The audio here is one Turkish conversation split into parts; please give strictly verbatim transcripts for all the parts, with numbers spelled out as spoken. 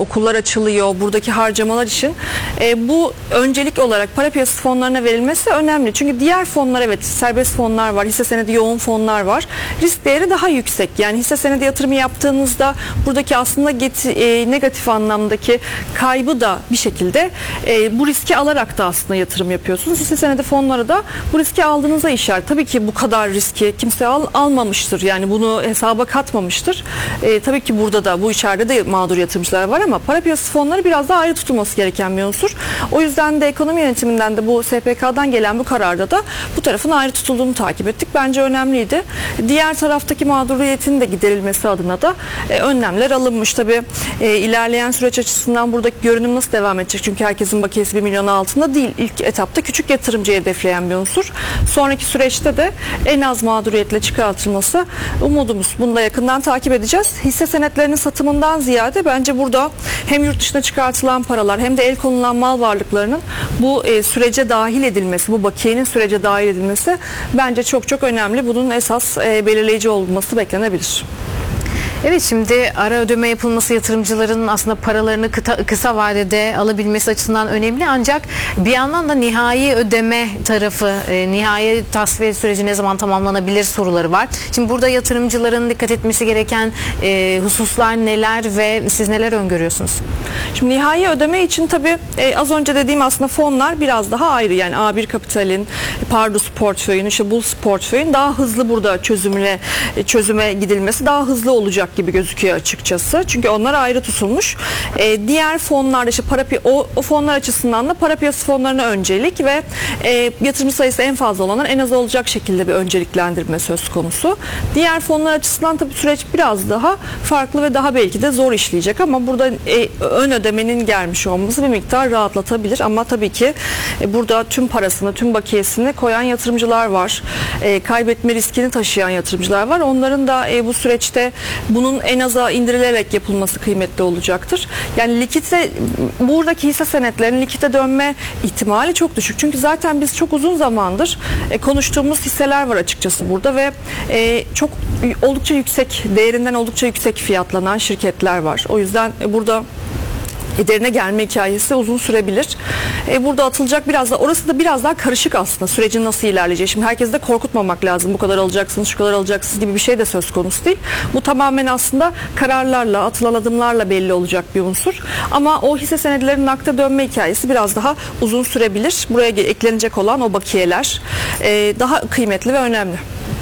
okullar açılıyor, buradaki harcamalar için e, bu öncelik olarak para piyasası fonlarına verilmesi önemli. Çünkü diğer fonlar, evet, serbest fonlar var, hisse senedi yoğun fonlar var. Risk değeri daha yüksek. Yani hisse senedi yatırımı yaptığınızda buradaki aslında get, e, negatif anlamdaki kaybı da bir şekilde e, bu riski alarak da aslında yatırım yapıyorsunuz. Hisse senedi fonları da bu riski aldığınıza işaret. Tabii ki bu kadar riski kimse al, almamıştır. Yani bunu hesaba katmamıştır. E, tabii ki burada da bu içeride de mağdur yatırımcılar var ama para piyasası fonları biraz daha ayrı tutulması gereken bir unsur. O yüzden de ekonomi yönetiminden de bu S P K'dan gelen bu kararda da bu tarafın ayrı tutulduğunu takip ettik. Bence önemliydi. Diğer taraftaki mağduriyetin de giderilmesi adına da e, önlemler alınmış. Tabii e, ilerleyen süreç açısından buradaki görünüm nasıl devam edecek? Çünkü herkesin bakiyesi bir milyonun altında değil. İlk etapta küçük yatırımcıyı hedefleyen bir unsur. Sonraki süreçte de en az mağduriyetle çıkartılması umudumuz. Bunu da yakından takip edeceğiz. Hisse senetlerinin satımından ziyade bence burada hem yurt dışına çıkartılan paralar hem de el konulan mal varlıklarının bu e, sürece dahil edilmesi, bu bakiyenin sürece dahil edilmesi bence çok çok önemli. Bunun esas e, belirleyici olması beklenebilir. Evet, şimdi ara ödeme yapılması yatırımcıların aslında paralarını kısa, kısa vadede alabilmesi açısından önemli, ancak bir yandan da nihai ödeme tarafı, e, nihai tasfiye süreci ne zaman tamamlanabilir soruları var. Şimdi burada yatırımcıların dikkat etmesi gereken e, hususlar neler ve siz neler öngörüyorsunuz? Şimdi nihai ödeme için tabii e, az önce dediğim aslında fonlar biraz daha ayrı. Yani A bir Kapital'in, Pardus portföyün, işte Bulls portföyün daha hızlı burada çözümüne çözüme gidilmesi daha hızlı olacak gibi gözüküyor açıkçası. Çünkü onlar ayrı tutulmuş. E, diğer fonlarda işte para o, o fonlar açısından da para piyasası fonlarına öncelik ve e, yatırımcı sayısı en fazla olanlar en az olacak şekilde bir önceliklendirme söz konusu. Diğer fonlar açısından tabii süreç biraz daha farklı ve daha belki de zor işleyecek ama burada e, ön ödemenin gelmiş olması bir miktar rahatlatabilir ama tabii ki e, burada tüm parasını, tüm bakiyesini koyan yatırımcılar var. E, kaybetme riskini taşıyan yatırımcılar var. Onların da e, bu süreçte bunun en aza indirilerek yapılması kıymetli olacaktır. Yani likite, buradaki hisse senetlerinin likite dönme ihtimali çok düşük. Çünkü zaten biz çok uzun zamandır e, konuştuğumuz hisseler var açıkçası burada ve e, çok oldukça yüksek, değerinden oldukça yüksek fiyatlanan şirketler var. O yüzden e, burada ederine gelme hikayesi uzun sürebilir. E, burada atılacak biraz da, orası da biraz daha karışık aslında, sürecin nasıl ilerleyeceği. Şimdi herkesi de korkutmamak lazım. Bu kadar alacaksınız, şu kadar alacaksınız gibi bir şey de söz konusu değil. Bu tamamen aslında kararlarla, atılan adımlarla belli olacak bir unsur. Ama o hisse senetlerinin nakde dönme hikayesi biraz daha uzun sürebilir. Buraya eklenecek olan o bakiyeler e, daha kıymetli ve önemli.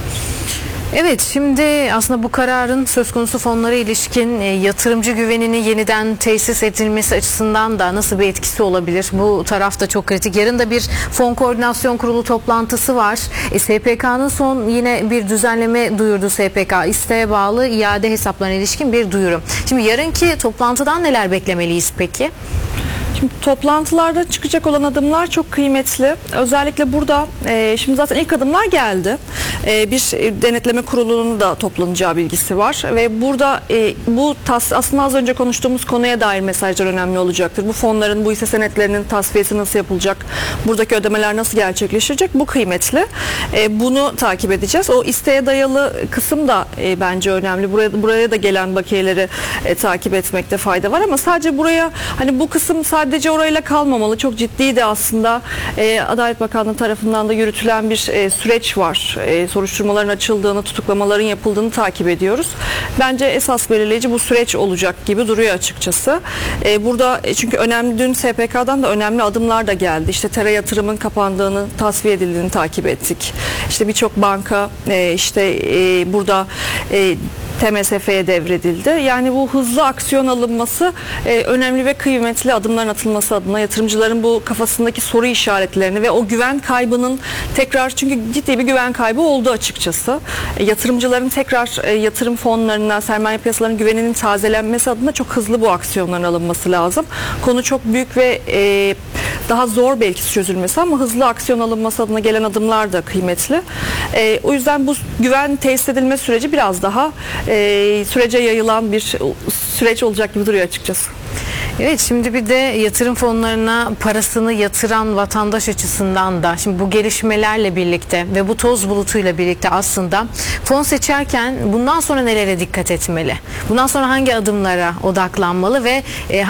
Evet, şimdi aslında bu kararın söz konusu fonlara ilişkin e, yatırımcı güvenini yeniden tesis edilmesi açısından da nasıl bir etkisi olabilir? Bu taraf da çok kritik. Yarın da bir fon koordinasyon kurulu toplantısı var. E, S P K'nın son yine bir düzenleme duyurdu S P K. İsteğe bağlı iade hesaplarına ilişkin bir duyuru. Şimdi yarınki toplantıdan neler beklemeliyiz peki? Şimdi toplantılarda çıkacak olan adımlar çok kıymetli. Özellikle burada e, şimdi zaten ilk adımlar geldi. E, bir denetleme kurulunun da toplanacağı bilgisi var ve burada e, bu tas, aslında az önce konuştuğumuz konuya dair mesajlar önemli olacaktır. Bu fonların, bu hisse senetlerinin tasfiyesi nasıl yapılacak? Buradaki ödemeler nasıl gerçekleşecek? Bu kıymetli. E, bunu takip edeceğiz. O isteğe dayalı kısım da e, bence önemli. Buraya, buraya da gelen bakiyeleri e, takip etmekte fayda var ama sadece buraya, hani bu kısım sadece Sadece orayla kalmamalı. Çok ciddi de aslında e, Adalet Bakanlığı tarafından da yürütülen bir e, süreç var. E, soruşturmaların açıldığını, tutuklamaların yapıldığını takip ediyoruz. Bence esas belirleyici bu süreç olacak gibi duruyor açıkçası. E, burada çünkü önemli, dün S P K'dan da önemli adımlar da geldi. İşte Tera Yatırım'ın kapandığını, tasfiye edildiğini takip ettik. İşte birçok banka e, işte e, burada e, T M S F'ye devredildi. Yani bu hızlı aksiyon alınması e, önemli ve kıymetli adımların atılması adına yatırımcıların bu kafasındaki soru işaretlerini ve o güven kaybının tekrar, çünkü ciddi bir güven kaybı oldu açıkçası. E, yatırımcıların tekrar e, yatırım fonlarına, sermaye piyasalarının güveninin tazelenmesi adına çok hızlı bu aksiyonların alınması lazım. Konu çok büyük ve e, daha zor belki çözülmesi ama hızlı aksiyon alınması adına gelen adımlar da kıymetli. E, o yüzden bu güven tesis edilme süreci biraz daha e, sürece yayılan bir süreç olacak gibi duruyor açıkçası. Evet, şimdi bir de yatırım fonlarına parasını yatıran vatandaş açısından da şimdi bu gelişmelerle birlikte ve bu toz bulutuyla birlikte aslında fon seçerken bundan sonra nelere dikkat etmeli? Bundan sonra hangi adımlara odaklanmalı ve e,